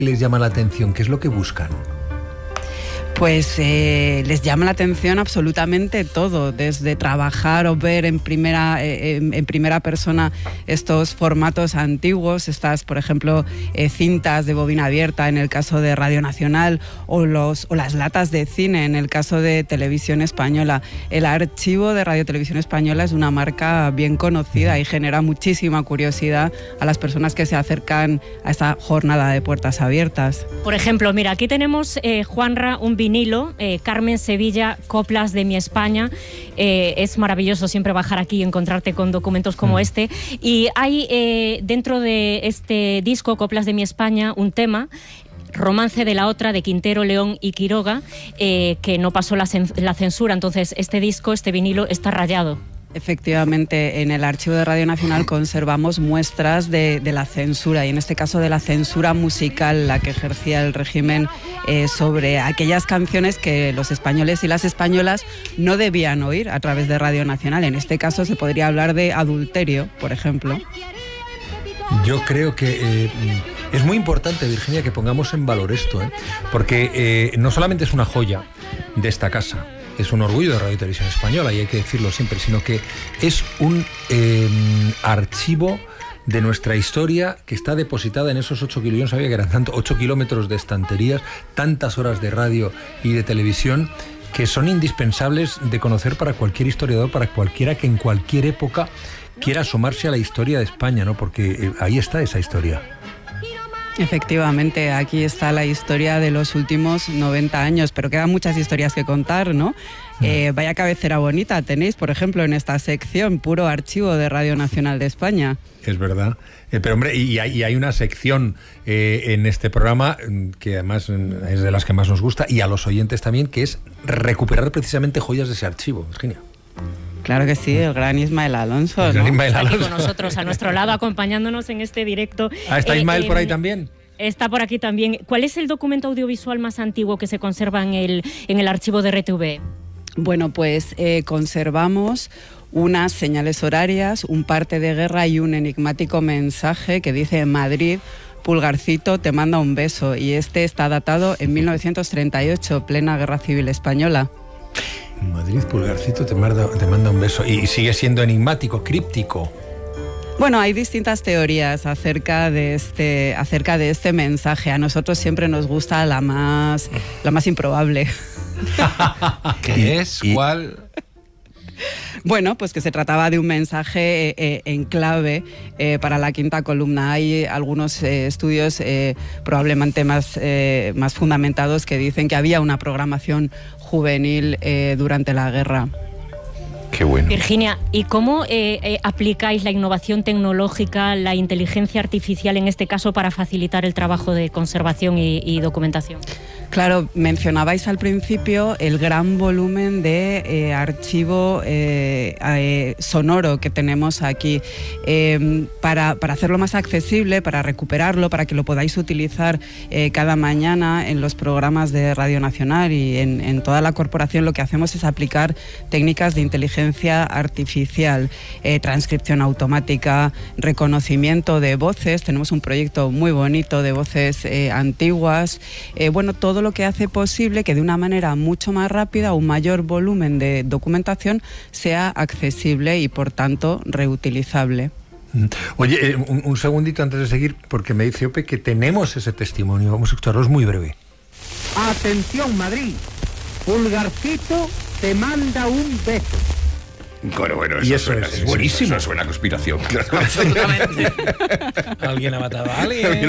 les llama la atención? ¿Qué es lo que buscan? Pues les llama la atención absolutamente todo, desde trabajar o ver en primera persona estos formatos antiguos, estas, por ejemplo, cintas de bobina abierta en el caso de Radio Nacional o las latas de cine en el caso de Televisión Española. El archivo de Radio Televisión Española es una marca bien conocida y genera muchísima curiosidad a las personas que se acercan a esta jornada de puertas abiertas. Por ejemplo, mira, aquí tenemos, Juanra, un vinilo, Carmen Sevilla, Coplas de mi España. Es maravilloso siempre bajar aquí y encontrarte con documentos como este. Y hay dentro de este disco, Coplas de mi España, un tema, Romance de la otra, de Quintero, León y Quiroga, que no pasó la censura. Entonces este disco, este vinilo, está rayado. Efectivamente, en el archivo de Radio Nacional conservamos muestras de la censura, y en este caso de la censura musical, la que ejercía el régimen sobre aquellas canciones que los españoles y las españolas no debían oír a través de Radio Nacional. En este caso se podría hablar de adulterio, por ejemplo. Yo creo que es muy importante, Virginia, que pongamos en valor esto, porque no solamente es una joya de esta casa, es un orgullo de Radio Televisión Española, y hay que decirlo siempre, sino que es un archivo de nuestra historia que está depositada en esos 8 kilómetros, yo no sabía que eran tanto, 8 kilómetros de estanterías, tantas horas de radio y de televisión, que son indispensables de conocer para cualquier historiador, para cualquiera que en cualquier época quiera asomarse a la historia de España, ¿no? Porque ahí está esa historia. Efectivamente, aquí está la historia de los últimos 90 años, pero quedan muchas historias que contar, ¿no? Vaya cabecera bonita tenéis, por ejemplo, en esta sección, puro archivo de Radio Nacional de España. Es verdad. Pero hombre, y hay una sección en este programa que además es de las que más nos gusta, y a los oyentes también, que es recuperar precisamente joyas de ese archivo, Virginia. Claro que sí, el gran Ismael Alonso, el gran Ismael Alonso. Está aquí con nosotros, a nuestro lado, acompañándonos en este directo. ¿Está Ismael por ahí también? Está por aquí también. ¿Cuál es el documento audiovisual más antiguo que se conserva en el archivo de RTV? Bueno, pues conservamos unas señales horarias, un parte de guerra y un enigmático mensaje que dice: Madrid, Pulgarcito te manda un beso, y este está datado en 1938, plena Guerra Civil Española. Madrid, Pulgarcito te manda un beso, y sigue siendo enigmático, críptico. Bueno, hay distintas teorías acerca de este mensaje. A nosotros siempre nos gusta la más improbable. ¿Qué es? ¿Cuál? Bueno, pues que se trataba de un mensaje en clave para la quinta columna. Hay algunos estudios probablemente más fundamentados que dicen que había una programación juvenil durante la guerra. Qué bueno. Virginia, ¿y cómo aplicáis la innovación tecnológica, la inteligencia artificial en este caso, para facilitar el trabajo de conservación y documentación? Claro, mencionabais al principio el gran volumen de archivo sonoro que tenemos aquí. Para hacerlo más accesible, para recuperarlo, para que lo podáis utilizar cada mañana en los programas de Radio Nacional y en toda la corporación, lo que hacemos es aplicar técnicas de inteligencia artificial, transcripción automática, reconocimiento de voces. Tenemos un proyecto muy bonito de voces antiguas. Bueno, todo lo que hace posible que de una manera mucho más rápida un mayor volumen de documentación sea accesible y por tanto reutilizable. Oye, un segundito antes de seguir, porque me dice Ope que tenemos ese testimonio. Vamos a escucharlo, es muy breve. Atención, Madrid, Pulgarcito te manda un beso. Bueno, y eso es buenísimo. Eso suena a conspiración. Absolutamente. Alguien ha matado a alguien.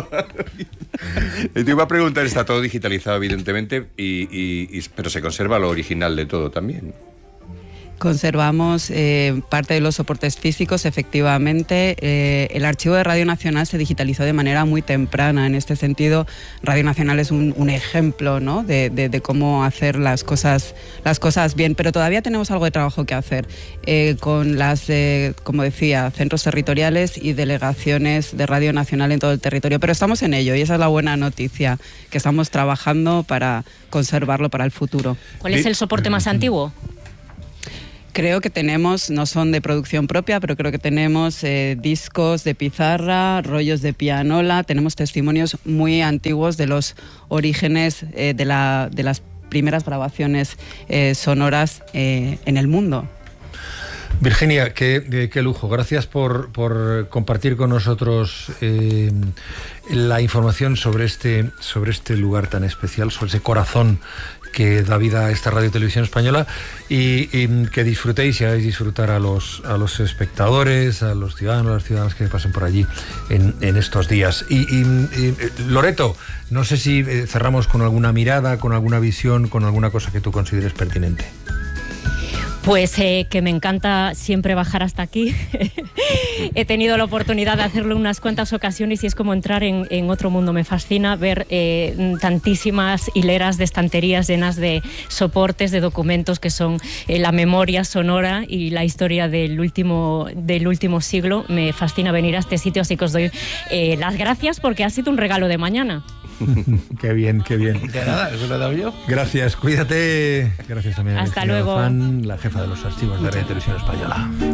Te iba a preguntar, está todo digitalizado evidentemente, pero se conserva lo original de todo también. Conservamos parte de los soportes físicos, efectivamente. El archivo de Radio Nacional se digitalizó de manera muy temprana. En este sentido, Radio Nacional es un ejemplo, ¿no?, de cómo hacer las cosas bien, pero todavía tenemos algo de trabajo que hacer con las, como decía, centros territoriales y delegaciones de Radio Nacional en todo el territorio. Pero estamos en ello, y esa es la buena noticia, que estamos trabajando para conservarlo para el futuro. ¿Cuál es el soporte más antiguo? Creo que tenemos, no son de producción propia, pero creo que tenemos discos de pizarra, rollos de pianola, tenemos testimonios muy antiguos de los orígenes de las primeras grabaciones sonoras en el mundo. Virginia, qué lujo. Gracias por compartir con nosotros la información sobre este lugar tan especial, sobre ese corazón que da vida a esta Radio y Televisión Española, y que disfrutéis y hagáis disfrutar a los espectadores, a los ciudadanos, a las ciudadanas que pasen por allí en estos días. Y Loreto, no sé si cerramos con alguna mirada, con alguna visión, con alguna cosa que tú consideres pertinente. Pues que me encanta siempre bajar hasta aquí. He tenido la oportunidad de hacerlo unas cuantas ocasiones y es como entrar en otro mundo. Me fascina ver tantísimas hileras de estanterías llenas de soportes, de documentos que son la memoria sonora y la historia del último siglo. Me fascina venir a este sitio, así que os doy las gracias porque ha sido un regalo de mañana. Qué bien, qué bien. De nada, eso lo he dado yo. Gracias, cuídate. Gracias también a Hasta Virginia luego. Lozán, la jefa de los archivos de Radio y Televisión Española.